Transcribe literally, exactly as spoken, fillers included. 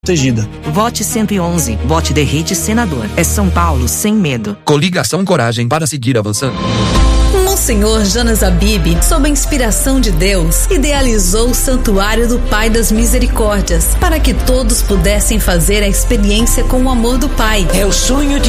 protegida. Vote cento e onze. Vote de Rede Senador. É São Paulo sem medo. Coligação Coragem para seguir avançando. Monsenhor Jonas Abib, sob a inspiração de Deus, idealizou o Santuário do Pai das Misericórdias para que todos pudessem fazer a experiência com o amor do Pai. É o sonho de